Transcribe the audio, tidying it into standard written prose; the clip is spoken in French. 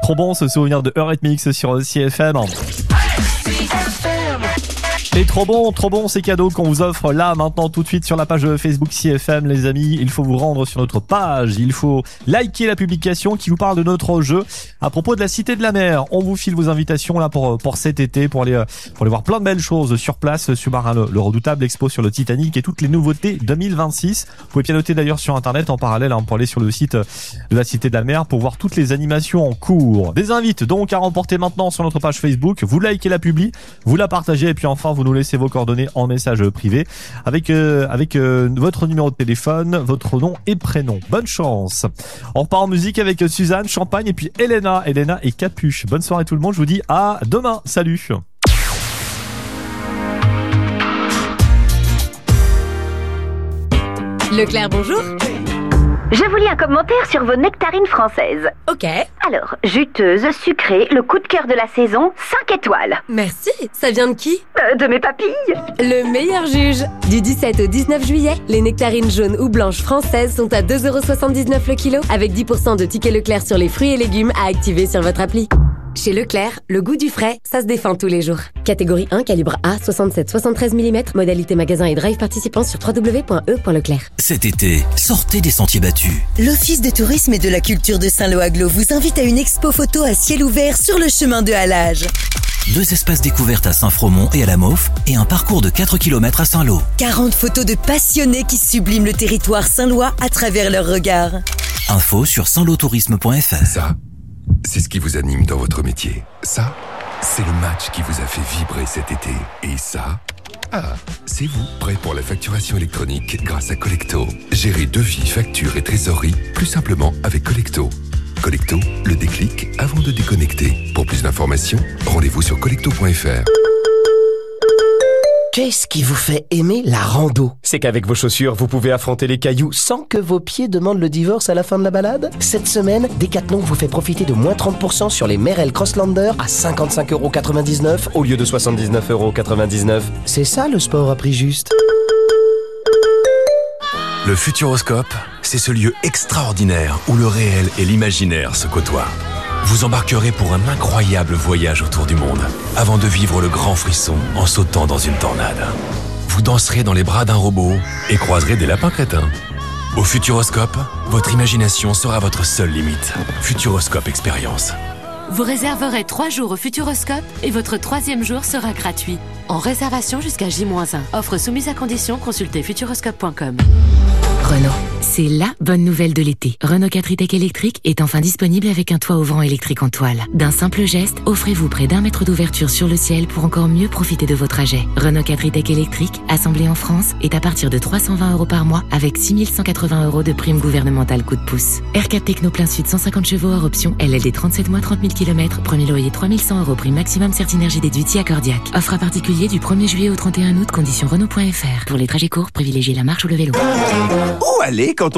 Trop bon ce souvenir de Eurythmics sur CFM. Et trop bon ces cadeaux qu'on vous offre là maintenant tout de suite sur la page Facebook CFM les amis. Il faut vous rendre sur notre page, il faut liker la publication qui vous parle de notre jeu à propos de la Cité de la Mer. On vous file vos invitations là pour cet été pour aller voir plein de belles choses sur place, Sous-marin le redoutable, expo sur le Titanic et toutes les nouveautés 2026. Vous pouvez bien noter d'ailleurs sur internet en parallèle pour aller sur le site de la Cité de la Mer pour voir toutes les animations en cours. Des invites donc à remporter maintenant sur notre page Facebook. Vous likez la publi, vous la partagez et puis enfin vous nous laissez vos coordonnées en message privé avec votre numéro de téléphone, votre nom et prénom. Bonne chance. On repart en musique avec Suzanne, Champagne et puis Elena et Capuche. Bonne soirée tout le monde, je vous dis à demain. Salut. Leclerc, bonjour. Je vous lis un commentaire sur vos nectarines françaises. Ok. Alors, juteuse, sucrée, le coup de cœur de la saison, 5 étoiles. Merci. Ça vient de qui ? De mes papilles. Le meilleur juge. Du 17 au 19 juillet, les nectarines jaunes ou blanches françaises sont à 2,79€ le kilo, avec 10% de tickets Leclerc sur les fruits et légumes à activer sur votre appli. Chez Leclerc, le goût du frais, ça se défend tous les jours. Catégorie 1, calibre A, 67-73 mm, modalité magasin et drive participant sur www.e.leclerc. Cet été, sortez des sentiers battus. L'Office de tourisme et de la culture de Saint-Lô-Aglo vous invite à une expo photo à ciel ouvert sur le chemin de Halage. 2 espaces découvertes à Saint-Fromont et à la Maufe et un parcours de 4 km à Saint-Lô. 40 photos de passionnés qui subliment le territoire saint-lois à travers leurs regards. Info sur saintlotourisme.fr. Ça, c'est ce qui vous anime dans votre métier. Ça, c'est le match qui vous a fait vibrer cet été. Et ça, c'est vous, prêt pour la facturation électronique grâce à Collecto. Gérez devis, factures et trésorerie plus simplement avec Collecto. Collecto, le déclic avant de déconnecter. Pour plus d'informations, rendez-vous sur collecto.fr. Qu'est-ce qui vous fait aimer la rando ? C'est qu'avec vos chaussures, vous pouvez affronter les cailloux sans que vos pieds demandent le divorce à la fin de la balade. Cette semaine, Decathlon vous fait profiter de moins 30% sur les Merrell Crosslander à 55,99€ au lieu de 79,99€. C'est ça le sport à prix juste. Le Futuroscope, c'est ce lieu extraordinaire où le réel et l'imaginaire se côtoient. Vous embarquerez pour un incroyable voyage autour du monde, avant de vivre le grand frisson en sautant dans une tornade. Vous danserez dans les bras d'un robot et croiserez des lapins crétins. Au Futuroscope, votre imagination sera votre seule limite. Futuroscope Expérience. Vous réserverez 3 jours au Futuroscope et votre 3e jour sera gratuit. En réservation jusqu'à J-1. Offre soumise à condition, consultez futuroscope.com. Renault. C'est la bonne nouvelle de l'été. Renault 4 e-Tech électrique est enfin disponible avec un toit ouvrant électrique en toile. D'un simple geste, offrez-vous près d'1 mètre d'ouverture sur le ciel pour encore mieux profiter de vos trajets. Renault 4 e-Tech électrique, assemblé en France, est à partir de 320€ par mois avec 6180€ de prime gouvernementale coup de pouce. R4 Techno plein sud 150 chevaux hors option, LLD 37 mois 30 000 km, premier loyer 3100€, prime maximum Certinergie déduit accordiaque. Offre à particulier du 1er juillet au 31 août, conditions Renault.fr. Pour les trajets courts, privilégiez la marche ou le vélo. Où aller quand